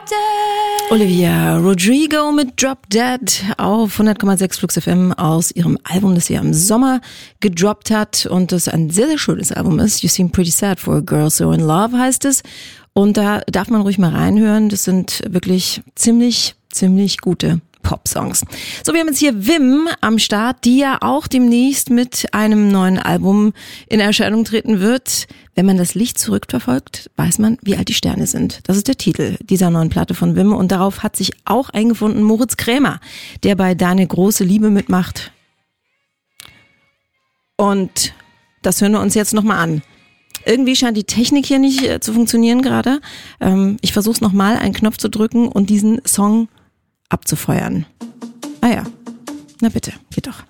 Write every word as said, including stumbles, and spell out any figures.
Dead. Olivia Rodrigo mit Drop Dead auf hundert Komma sechs Flux F M aus ihrem Album, das sie im Sommer gedroppt hat und das ein sehr, sehr schönes Album ist. You Seem Pretty Sad for a Girl So in Love heißt es. Und da darf man ruhig mal reinhören. Das sind wirklich ziemlich, ziemlich gute Pop-Songs. So, wir haben jetzt hier Wim am Start, die ja auch demnächst mit einem neuen Album in Erscheinung treten wird. Wenn man das Licht zurückverfolgt, weiß man, wie alt die Sterne sind. Das ist der Titel dieser neuen Platte von Wim und darauf hat sich auch eingefunden Moritz Krämer, der bei Deine große Liebe mitmacht. Und das hören wir uns jetzt nochmal an. Irgendwie scheint die Technik hier nicht äh, zu funktionieren gerade. Ähm, ich versuche es nochmal, einen Knopf zu drücken und diesen Song abzufeuern. Ah ja, na bitte, geht doch.